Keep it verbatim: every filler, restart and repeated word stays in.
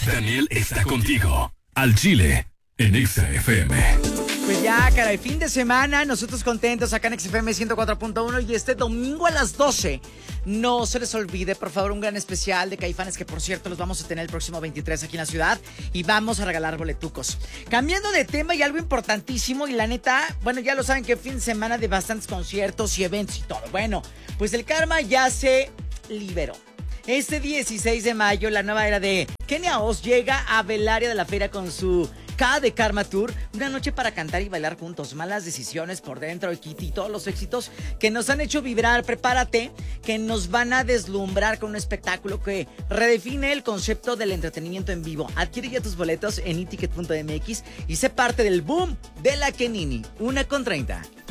Daniel está contigo. Al Chile, en Exa F M. Pues ya, caray, fin de semana, nosotros contentos acá en X F M ciento cuatro punto uno y este domingo a las doce. No se les olvide, por favor, un gran especial de Caifanes, que por cierto los vamos a tener el próximo veintitrés aquí en la ciudad y vamos a regalar boletucos. Cambiando de tema y algo importantísimo y la neta, bueno, ya lo saben que fin de semana de bastantes conciertos y eventos y todo. Bueno, pues el Karma ya se liberó. Este dieciséis de mayo, la nueva era de Kenia Oz llega a Belaria de la Feria con su K de Karma Tour, una noche para cantar y bailar juntos, malas decisiones por dentro de Kitty y todos los éxitos que nos han hecho vibrar. Prepárate, que nos van a deslumbrar con un espectáculo que redefine el concepto del entretenimiento en vivo. Adquiere ya tus boletos en iticket punto m x y sé parte del boom de la Kenini, una con treinta.